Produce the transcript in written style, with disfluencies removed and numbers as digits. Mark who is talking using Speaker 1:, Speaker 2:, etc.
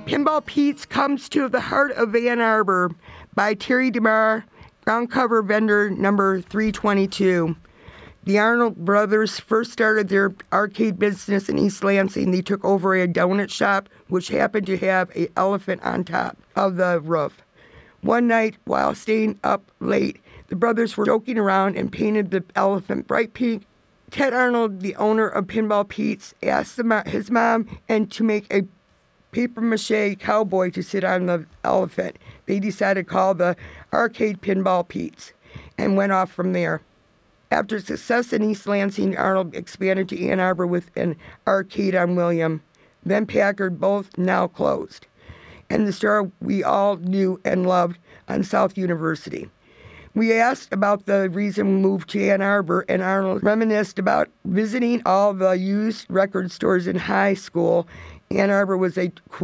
Speaker 1: Pinball Pete's comes to the heart of Ann Arbor by Terry DeMar, ground cover vendor number 322. The Arnold brothers first started their arcade business in East Lansing. They took over a donut shop, which happened to have an elephant on top of the roof. One night, while staying up late, the brothers were joking around and painted the elephant bright pink. Ted Arnold, the owner of Pinball Pete's, asked his mom to make a papier-mâché cowboy to sit on the elephant. They decided to call the arcade Pinball Pete's and went off from there. After success in East Lansing, Arnold expanded to Ann Arbor with an arcade on William, then Packard, both now closed, and the store we all knew and loved on South University. We asked about the reason we moved to Ann Arbor, and Arnold reminisced about visiting all the used record stores in high school. Ann Arbor was a